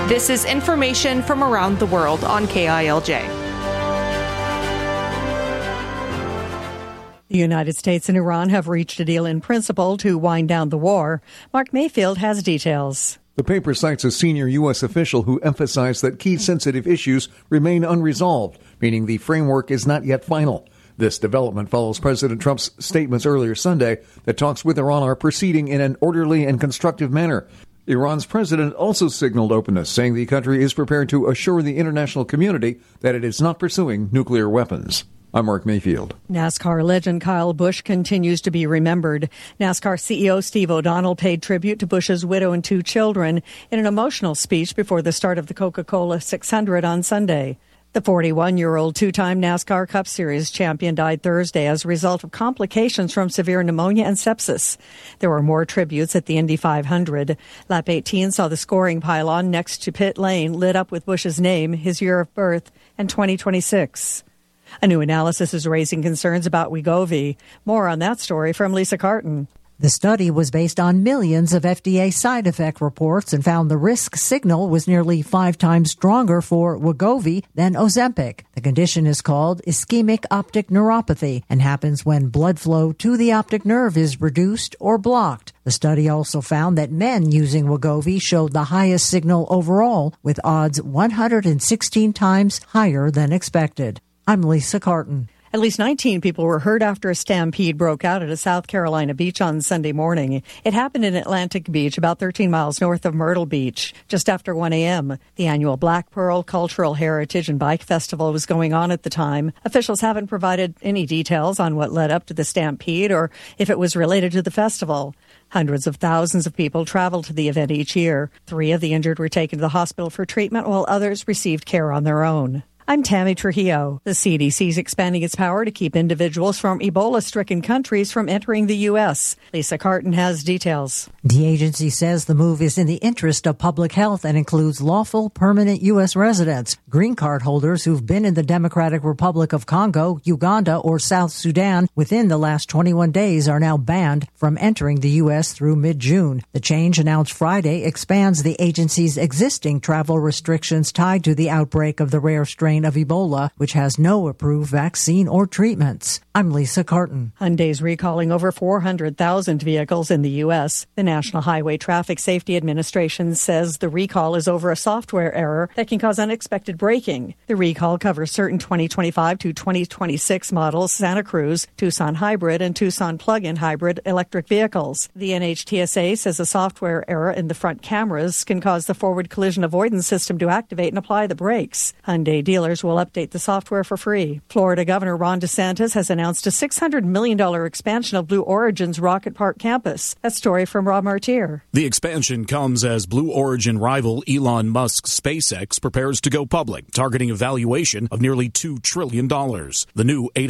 This is information from around the world on KILJ. The United States and Iran have reached a deal in principle to wind down the war. Mark Mayfield has details. The paper cites a senior U.S. official who emphasized that key sensitive issues remain unresolved, meaning the framework is not yet final. This development follows President Trump's statements earlier Sunday that talks with Iran are proceeding in an orderly and constructive manner. Iran's president also signaled openness, saying the country is prepared to assure the international community that it is not pursuing nuclear weapons. I'm Mark Mayfield. NASCAR legend Kyle Busch continues to be remembered. NASCAR CEO Steve O'Donnell paid tribute to Busch's widow and 2 children in an emotional speech before the start of the Coca-Cola 600 on Sunday. The 41-year-old 2-time NASCAR Cup Series champion died Thursday as a result of complications from severe pneumonia and sepsis. There were more tributes at the Indy 500. Lap 18 saw the scoring pylon next to pit lane lit up with Busch's name, his year of birth, and 2026. A new analysis is raising concerns about Wegovy. More on that story from Lisa Carton. The study was based on millions of FDA side effect reports and found the risk signal was nearly 5 times stronger for Wegovy than Ozempic. The condition is called ischemic optic neuropathy and happens when blood flow to the optic nerve is reduced or blocked. The study also found that men using Wegovy showed the highest signal overall, with odds 116 times higher than expected. I'm Lisa Carton. At least 19 people were hurt after a stampede broke out at a South Carolina beach on Sunday morning. It happened in Atlantic Beach, about 13 miles north of Myrtle Beach, just after 1 a.m. The annual Black Pearl Cultural Heritage and Bike Festival was going on at the time. Officials haven't provided any details on what led up to the stampede or if it was related to the festival. Hundreds of thousands of people travel to the event each year. 3 of the injured were taken to the hospital for treatment, while others received care on their own. I'm Tammy Trujillo. The CDC is expanding its power to keep individuals from Ebola-stricken countries from entering the U.S. Lisa Carton has details. The agency says the move is in the interest of public health and includes lawful permanent U.S. residents. Green card holders who've been in the Democratic Republic of Congo, Uganda, or South Sudan within the last 21 days are now banned from entering the U.S. through mid-June. The change, announced Friday, expands the agency's existing travel restrictions tied to the outbreak of the rare strain of Ebola, which has no approved vaccine or treatments. I'm Lisa Carton. Hyundai's recalling over 400,000 vehicles in the U.S. The National Highway Traffic Safety Administration says the recall is over a software error that can cause unexpected braking. The recall covers certain 2025 to 2026 models, Santa Cruz, Tucson Hybrid, and Tucson Plug-in Hybrid electric vehicles. The NHTSA says a software error in the front cameras can cause the forward collision avoidance system to activate and apply the brakes. Hyundai dealers will update the software for free. Florida Governor Ron DeSantis has announced a $600 million expansion of Blue Origin's Rocket Park campus. That story from Rob Martier. The expansion comes as Blue Origin rival Elon Musk's SpaceX prepares to go public, targeting a valuation of nearly $2 trillion. The new